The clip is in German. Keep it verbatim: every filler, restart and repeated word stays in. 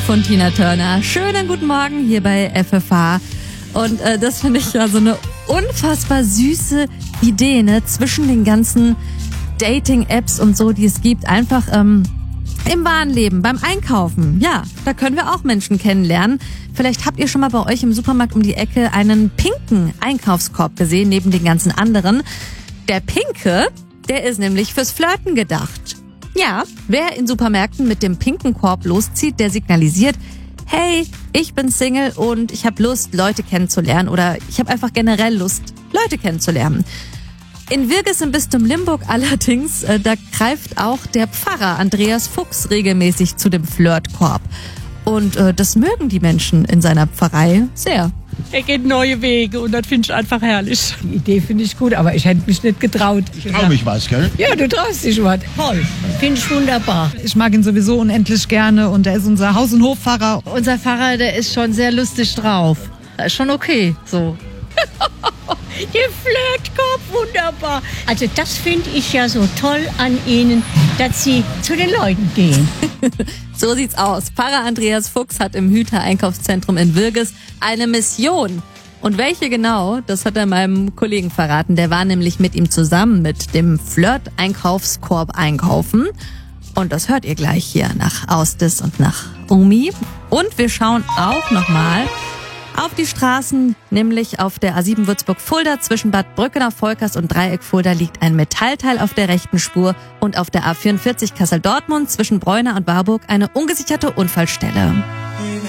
von Tina Turner. Schönen guten Morgen hier bei F F H. Und äh, das finde ich ja so eine unfassbar süße Idee, ne? Zwischen den ganzen Dating-Apps und so, die es gibt. Einfach ähm, im wahren Leben, beim Einkaufen. Ja, da können wir auch Menschen kennenlernen. Vielleicht habt ihr schon mal bei euch im Supermarkt um die Ecke einen pinken Einkaufskorb gesehen, neben den ganzen anderen. Der pinke, der ist nämlich fürs Flirten gedacht. Ja, wer in Supermärkten mit dem pinken Korb loszieht, der signalisiert, hey, ich bin Single und ich habe Lust, Leute kennenzulernen, oder ich habe einfach generell Lust, Leute kennenzulernen. In Wirges im Bistum Limburg allerdings, äh, da greift auch der Pfarrer Andreas Fuchs regelmäßig zu dem Flirtkorb. Und äh, das mögen die Menschen in seiner Pfarrei sehr. Er geht neue Wege und das finde ich einfach herrlich. Die Idee finde ich gut, aber ich hätte mich nicht getraut. Ich trau mich was, gell? Ja, du traust dich was. Toll. Finde ich wunderbar. Ich mag ihn sowieso unendlich gerne und er ist unser Haus- und Hofpfarrer. Unser Pfarrer, der ist schon sehr lustig drauf. Das ist schon okay, so. Der Flirtkorb, wunderbar. Also das finde ich ja so toll an Ihnen, dass Sie zu den Leuten gehen. So sieht's aus. Pfarrer Andreas Fuchs hat im Hüter-Einkaufszentrum in Wirges eine Mission. Und welche genau, das hat er meinem Kollegen verraten. Der war nämlich mit ihm zusammen mit dem Flirt-Einkaufskorb einkaufen. Und das hört ihr gleich hier nach Austis und nach Umi. Und wir schauen auch nochmal auf die Straßen, nämlich auf der A sieben Würzburg-Fulda zwischen Bad Brückener-Volkers und Dreieck-Fulda liegt ein Metallteil auf der rechten Spur und auf der A vierundvierzig Kassel-Dortmund zwischen Bräuner und Warburg eine ungesicherte Unfallstelle.